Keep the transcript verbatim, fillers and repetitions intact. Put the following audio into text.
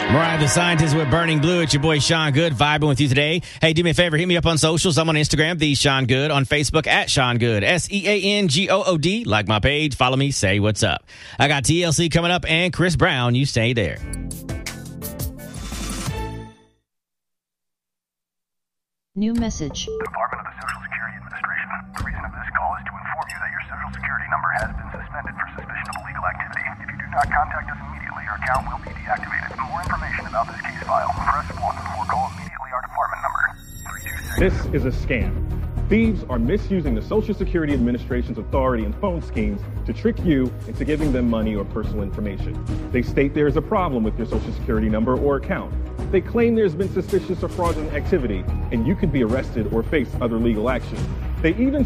Mariah the Scientist with Burning Blue. It's your boy Sean Good vibing with you today. Hey, do me a favor. Hit me up on socials. I'm on Instagram, the Sean Good. On Facebook, at Sean Good. S E A N G O O D. Like my page. Follow me. Say what's up. I got T L C coming up and Chris Brown. You stay there. New message. Department of the Social Security Administration. The reason of this call is to inform you that your Social Security number has been suspended for suspicion of illegal activity. If you do not contact us immediately, your account will be deactivated. For more information about this case file, press one or call immediately our department number. three two six. This is a scam. Thieves are misusing the Social Security Administration's authority and phone schemes to trick you into giving them money or personal information. They state there is a problem with your Social Security number or account. They claim there's been suspicious or fraudulent activity, and you could be arrested or face other legal action. They even